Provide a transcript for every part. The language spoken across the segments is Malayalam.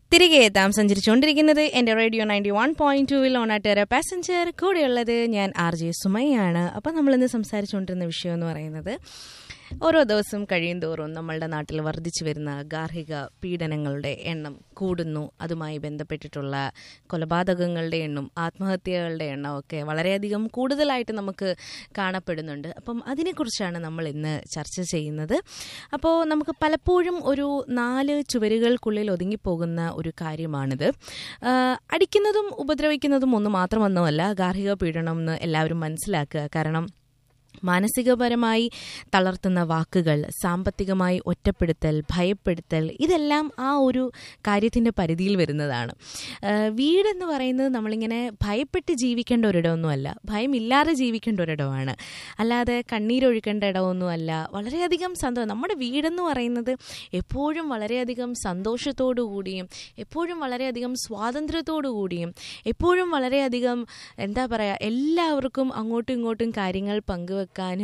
തിരികെ എത്താം. സഞ്ചരിച്ചുകൊണ്ടിരിക്കുന്നത് എൻ്റെ റേഡിയോ 91.2 ഓണാട്ടുകാര പാസഞ്ചർ. കൂടെയുള്ളത് ഞാൻ RJ സുമയാണ്. അപ്പം നമ്മളിന്ന് സംസാരിച്ചുകൊണ്ടിരുന്ന വിഷയം എന്ന് പറയുന്നത് ഓരോ ദിവസം കഴിയും തോറും നമ്മളുടെ നാട്ടിൽ വർദ്ധിച്ചു വരുന്ന ഗാർഹിക പീഡനങ്ങളുടെ എണ്ണം കൂടുന്നു. അതുമായി ബന്ധപ്പെട്ടിട്ടുള്ള കൊലപാതകങ്ങളുടെ എണ്ണം, ആത്മഹത്യകളുടെ എണ്ണമൊക്കെ വളരെയധികം കൂടുതലായിട്ട് നമുക്ക് കാണപ്പെടുന്നുണ്ട്. അപ്പം അതിനെക്കുറിച്ചാണ് നമ്മൾ ഇന്ന് ചർച്ച ചെയ്യുന്നത്. അപ്പോൾ നമുക്ക് പലപ്പോഴും ഒരു 4 ചുവരുകൾക്കുള്ളിൽ ഒതുങ്ങിപ്പോകുന്ന ഒരു കാര്യമാണിത്. അടിക്കുന്നതും ഉപദ്രവിക്കുന്നതും ഒന്നും മാത്രമൊന്നുമല്ല ഗാർഹിക പീഡനം എന്ന് എല്ലാവരും മനസ്സിലാക്കുക. കാരണം മാനസികപരമായി തളർത്തുന്ന വാക്കുകൾ, സാമ്പത്തികമായി ഒറ്റപ്പെടുത്തൽ, ഭയപ്പെടുത്തൽ, ഇതെല്ലാം ആ ഒരു കാര്യത്തിൻ്റെ പരിധിയിൽ വരുന്നതാണ്. വീടെന്ന് പറയുന്നത് നമ്മളിങ്ങനെ ഭയപ്പെട്ട് ജീവിക്കേണ്ട ഒരിടമൊന്നുമല്ല, ഭയമില്ലാതെ ജീവിക്കേണ്ട ഒരിടമാണ്. അല്ലാതെ കണ്ണീരൊഴുക്കേണ്ട ഇടമൊന്നുമല്ല. വളരെയധികം നമ്മുടെ വീടെന്ന് പറയുന്നത് എപ്പോഴും വളരെയധികം സന്തോഷത്തോടു കൂടിയും എപ്പോഴും വളരെയധികം സ്വാതന്ത്ര്യത്തോടു കൂടിയും എപ്പോഴും വളരെയധികം എല്ലാവർക്കും അങ്ങോട്ടും ഇങ്ങോട്ടും കാര്യങ്ങൾ പങ്കുവെക്കാനും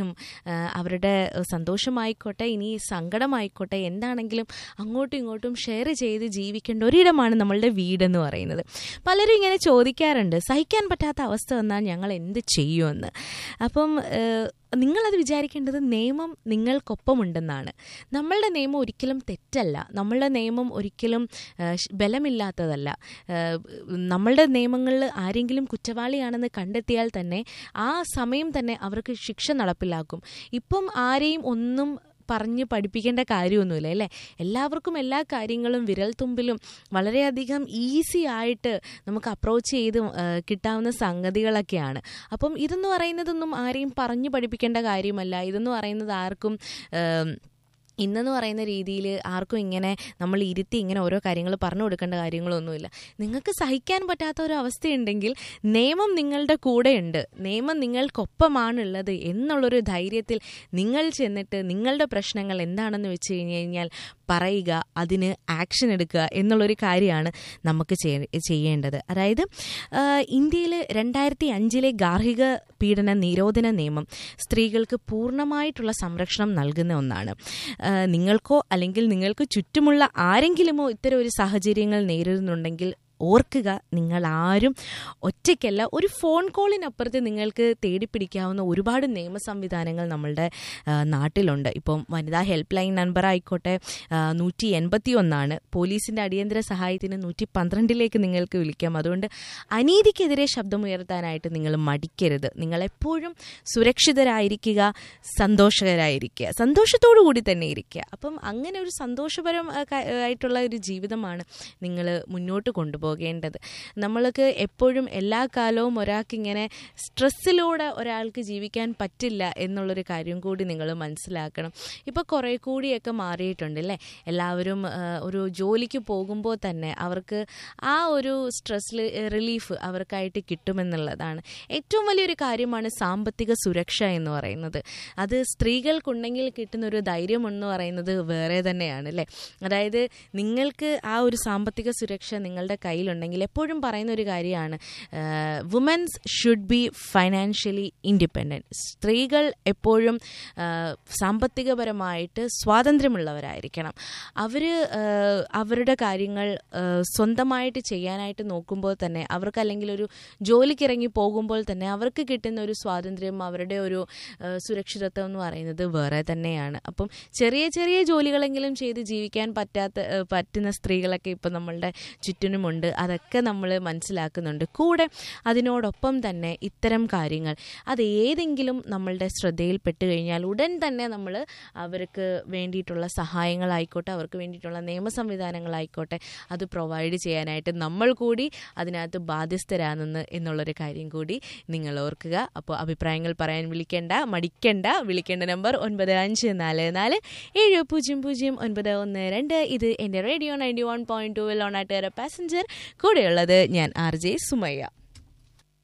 അവരുടെ സന്തോഷമായിക്കോട്ടെ ഇനി സങ്കടമായിക്കോട്ടെ എന്താണെങ്കിലും അങ്ങോട്ടും ഇങ്ങോട്ടും ഷെയർ ചെയ്ത് ജീവിക്കേണ്ട ഒരിടമാണ് നമ്മളുടെ വീടെന്ന് പറയുന്നത്. പലരും ഇങ്ങനെ ചോദിക്കാറുണ്ട്, സഹിക്കാൻ പറ്റാത്ത അവസ്ഥ വന്നാൽ ഞങ്ങൾ എന്ത് ചെയ്യുമെന്ന്. അപ്പം നിങ്ങളത് വിചാരിക്കേണ്ടത് നിയമം നിങ്ങൾക്കൊപ്പമുണ്ടെന്നാണ്. നമ്മളുടെ നിയമം ഒരിക്കലും തെറ്റല്ല, നമ്മളുടെ നിയമം ഒരിക്കലും ബലമില്ലാത്തതല്ല. നമ്മളുടെ നിയമങ്ങളിൽ ആരെങ്കിലും കുറ്റവാളിയാണെന്ന് കണ്ടെത്തിയാൽ തന്നെ ആ സമയം തന്നെ അവർക്ക് ശിക്ഷ നടപ്പിലാക്കും. ഇപ്പം ആരെയും ഒന്നും പറഞ്ഞ് പഠിപ്പിക്കേണ്ട കാര്യമൊന്നുമില്ല അല്ലേ. എല്ലാവർക്കും എല്ലാ കാര്യങ്ങളും വിരൽത്തുമ്പിലും വളരെയധികം ഈസി ആയിട്ട് നമുക്ക് അപ്രോച്ച് ചെയ്ത് കിട്ടാവുന്ന സംഗതികളൊക്കെയാണ്. അപ്പം ഇതെന്ന് പറയുന്നതൊന്നും ആരെയും പറഞ്ഞു പഠിപ്പിക്കേണ്ട കാര്യമല്ല. ഇതെന്ന് പറയുന്നത് ആർക്കും ഇന്നെന്ന് പറയുന്ന രീതിയിൽ ആർക്കും ഇങ്ങനെ നമ്മൾ ഇരുത്തി ഇങ്ങനെ ഓരോ കാര്യങ്ങൾ പറഞ്ഞു കൊടുക്കേണ്ട കാര്യങ്ങളൊന്നുമില്ല. നിങ്ങൾക്ക് സഹിക്കാൻ പറ്റാത്ത ഒരു അവസ്ഥയുണ്ടെങ്കിൽ നിയമം നിങ്ങളുടെ കൂടെയുണ്ട്, നിയമം നിങ്ങൾക്കൊപ്പമാണുള്ളത് എന്നുള്ളൊരു ധൈര്യത്തിൽ നിങ്ങൾ ചെന്നിട്ട് നിങ്ങളുടെ പ്രശ്നങ്ങൾ എന്താണെന്ന് വെച്ച് കഴിഞ്ഞാൽ പറയുക, അതിന് ആക്ഷൻ എടുക്കുക എന്നുള്ളൊരു കാര്യമാണ് നമുക്ക് ചെയ്യേണ്ടത്. അതായത് ഇന്ത്യയിൽ 2005 ഗാർഹിക പീഡന നിരോധന നിയമം സ്ത്രീകൾക്ക് പൂർണ്ണമായിട്ടുള്ള സംരക്ഷണം നൽകുന്ന ഒന്നാണ്. നിങ്ങൾക്കോ അല്ലെങ്കിൽ നിങ്ങൾക്ക് ചുറ്റുമുള്ള ആരെങ്കിലുമോ ഇത്തരം ഒരു സാഹചര്യങ്ങൾ നേരിടുന്നുണ്ടെങ്കിൽ ഓർക്കുക, നിങ്ങൾ ആരും ഒറ്റയ്ക്കല്ല. ഒരു ഫോൺ കോളിനപ്പുറത്ത് നിങ്ങൾക്ക് തേടിപ്പിടിക്കാവുന്ന ഒരുപാട് നിയമ സംവിധാനങ്ങൾ നമ്മളുടെ നാട്ടിലുണ്ട്. ഇപ്പം വനിതാ ഹെൽപ്പ് ലൈൻ നമ്പർ ആയിക്കോട്ടെ 181, പോലീസിൻ്റെ അടിയന്തര സഹായത്തിന് 112 നിങ്ങൾക്ക് വിളിക്കാം. അതുകൊണ്ട് അനീതിക്കെതിരെ ശബ്ദമുയർത്താനായിട്ട് നിങ്ങൾ മടിക്കരുത്. നിങ്ങളെപ്പോഴും സുരക്ഷിതരായിരിക്കുക, സന്തോഷകരായിരിക്കുക, സന്തോഷത്തോടു കൂടി തന്നെ ഇരിക്കുക. അപ്പം അങ്ങനെ ഒരു സന്തോഷപരമായിട്ടുള്ള ഒരു ജീവിതമാണ് നിങ്ങൾ മുന്നോട്ട് കൊണ്ടുപോകുന്നത്. നമ്മൾക്ക് എപ്പോഴും എല്ലാ കാലവും ഒരാൾക്കിങ്ങനെ സ്ട്രെസ്സിലൂടെ ഒരാൾക്ക് ജീവിക്കാൻ പറ്റില്ല എന്നുള്ളൊരു കാര്യം കൂടി നിങ്ങൾ മനസ്സിലാക്കണം. ഇപ്പോൾ കുറേ കൂടിയൊക്കെ മാറിയിട്ടുണ്ട് അല്ലേ. എല്ലാവരും ഒരു ജോലിക്ക് പോകുമ്പോൾ തന്നെ അവർക്ക് ആ ഒരു സ്ട്രെസ്സിൽ റിലീഫ് അവർക്കായിട്ട് കിട്ടുമെന്നുള്ളതാണ്. ഏറ്റവും വലിയൊരു കാര്യമാണ് സാമ്പത്തിക സുരക്ഷ എന്ന് പറയുന്നത്. അത് സ്ത്രീകൾക്കുണ്ടെങ്കിൽ കിട്ടുന്നൊരു ധൈര്യം എന്ന് പറയുന്നത് വേറെ തന്നെയാണ് അല്ലേ. അതായത് നിങ്ങൾക്ക് ആ ഒരു സാമ്പത്തിക സുരക്ഷ നിങ്ങളുടെ കയ്യിലുണ്ടെങ്കിൽ എപ്പോഴും പറയുന്ന ഒരു കാര്യമാണ്, women's should be financially independent. സ്ത്രീകൾ എപ്പോഴും സാമ്പത്തികപരമായിട്ട് സ്വാതന്ത്ര്യമുള്ളവരായിരിക്കണം. അവരുടെ കാര്യങ്ങൾ സ്വന്തമായിട്ട് ചെയ്യാനായിട്ട് നോക്കുമ്പോൾ തന്നെ അവർക്ക് അല്ലെങ്കിൽ ഒരു ജോലിക്കിറങ്ങി പോകുമ്പോൾ തന്നെ അവർക്ക് കിട്ടുന്ന ഒരു സ്വാതന്ത്ര്യം, അവരുടെ ഒരു സുരക്ഷിതത്വം എന്ന് പറയുന്നത് വേറെ തന്നെയാണ്. അപ്പം ചെറിയ ചെറിയ ജോലികളെങ്കിലും ചെയ്ത് ജീവിക്കാൻ പറ്റുന്ന സ്ത്രീകളൊക്കെ ഇപ്പം നമ്മളുടെ ചുറ്റിനുമുണ്ട്. അതൊക്കെ നമ്മൾ മനസ്സിലാക്കുന്നുണ്ട്. കൂടെ അതിനോടൊപ്പം തന്നെ ഇത്തരം കാര്യങ്ങൾ അത് ഏതെങ്കിലും നമ്മളുടെ ശ്രദ്ധയിൽപ്പെട്ട് കഴിഞ്ഞാൽ ഉടൻ തന്നെ നമ്മൾ അവർക്ക് വേണ്ടിയിട്ടുള്ള സഹായങ്ങളായിക്കോട്ടെ, അവർക്ക് വേണ്ടിയിട്ടുള്ള നിയമ സംവിധാനങ്ങളായിക്കോട്ടെ അത് പ്രൊവൈഡ് ചെയ്യാനായിട്ട് നമ്മൾ കൂടി അതിനകത്ത് ബാധ്യസ്ഥരാണെന്ന് എന്നുള്ളൊരു കാര്യം കൂടി നിങ്ങൾ ഓർക്കുക. അപ്പോൾ അഭിപ്രായങ്ങൾ പറയാൻ മടിക്കേണ്ട. വിളിക്കേണ്ട നമ്പർ 9544700912. ഇത് എൻ്റെ റേഡിയോ 91.2 ഓണാട്ടുകാര പാസഞ്ചർ. കൂടെയുള്ളത് ഞാൻ RJ സുമയ്യ.